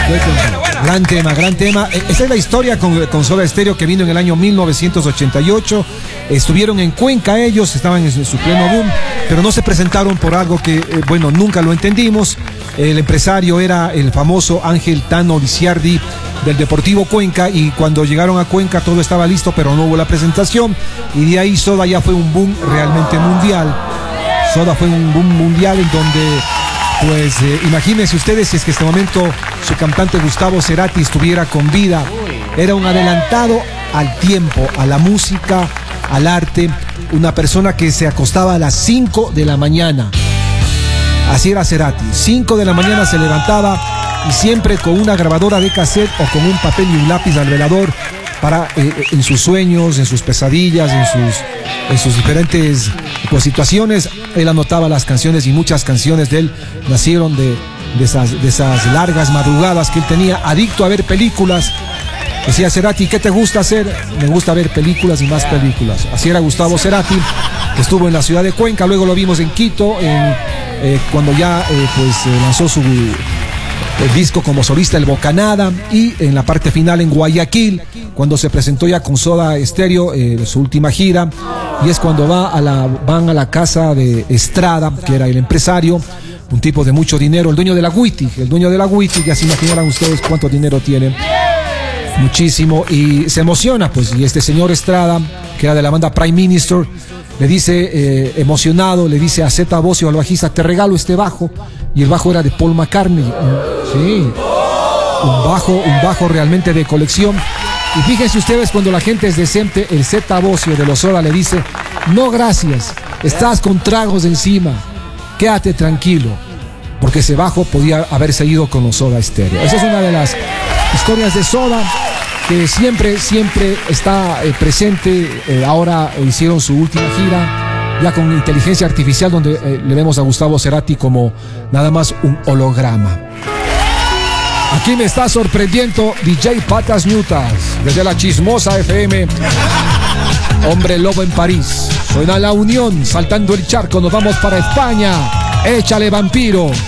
Gran tema, gran tema. Esta es la historia con Soda Stereo, que vino en el año 1988. Estuvieron en Cuenca ellos, estaban en su pleno boom, pero no se presentaron por algo que, bueno, nunca lo entendimos. El empresario era el famoso Ángel Tano Lisiardi del Deportivo Cuenca, y cuando llegaron a Cuenca todo estaba listo, pero no hubo la presentación, y de ahí Soda ya fue un boom realmente mundial. Soda fue un boom mundial en donde, pues, imagínense ustedes si es que en este momento su cantante Gustavo Cerati estuviera con vida. Era un adelantado al tiempo, a la música, al arte, una persona que se acostaba a las 5 de la mañana. Así era Cerati, 5 de la mañana se levantaba, y siempre con una grabadora de cassette o con un papel y un lápiz al velador para, en sus sueños, en sus pesadillas, en sus diferentes, pues, situaciones, él anotaba las canciones, y muchas canciones de él nacieron de esas largas madrugadas que él tenía, adicto a ver películas. Decía Cerati, ¿qué te gusta hacer? Me gusta ver películas y más películas. Así era Gustavo Cerati, que estuvo en la ciudad de Cuenca, luego lo vimos en Quito, cuando ya lanzó su disco como solista, El Bocanada, y en la parte final en Guayaquil, cuando se presentó ya con Soda Stereo, su última gira, y es cuando van a la casa de Estrada, que era el empresario, un tipo de mucho dinero, el dueño de la Wittig, ya se imaginarán ustedes cuánto dinero tiene, muchísimo, y se emociona, pues, y este señor Estrada, que era de la banda Prime Minister, le dice, emocionado, le dice a Zeta Bosio, al bajista, te regalo este bajo, y el bajo era de Paul McCartney, sí, un bajo realmente de colección. Y fíjense ustedes, cuando la gente es decente, el Zeta Bosio de los Soda le dice, no gracias, estás con tragos encima, quédate tranquilo, porque ese bajo podía haberse ido con los Soda Stereo. Esa es una de las historias de Soda que siempre está presente. Ahora hicieron su última gira ya con inteligencia artificial, donde le vemos a Gustavo Cerati como nada más un holograma. Aquí me está sorprendiendo DJ Patas Ñutas desde la Chismosa FM. Hombre Lobo en París. Suena La Unión, saltando el charco, nos vamos para España. Échale, vampiro.